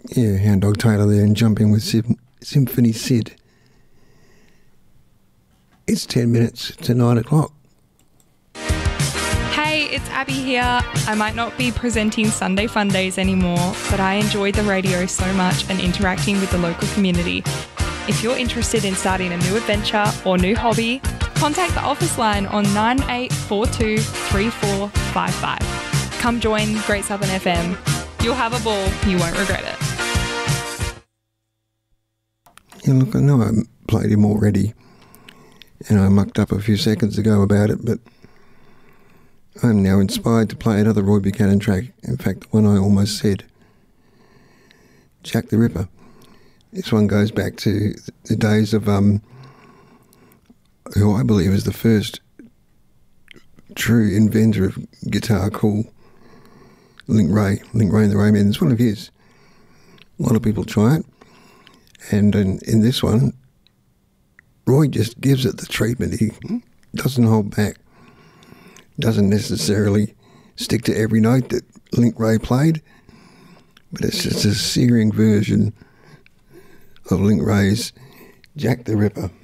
Yeah, Hound Dog Taylor there and Jumping with Symphony Sid. It's 10 minutes to 9 o'clock. Hey, it's Abby here. I might not be presenting Sunday Fun Days anymore, but I enjoy the radio so much and interacting with the local community. If you're interested in starting a new adventure or new hobby, contact the office line on 9842 3455. Come join Great Southern FM. You'll have a ball. You won't regret it. Yeah, look, I know I played him already and I mucked up a few seconds ago about it, but I'm now inspired to play another Roy Buchanan track. In fact, the one I almost said, Jack the Ripper. This one goes back to the days of who I believe is the first true inventor of guitar call, Link Ray and the Raymen. It's one of his. A lot of people try it. And in this one, Roy just gives it the treatment. He doesn't hold back. Doesn't necessarily stick to every note that Link Ray played, but it's just a searing version of Link Ray's Jack the Ripper.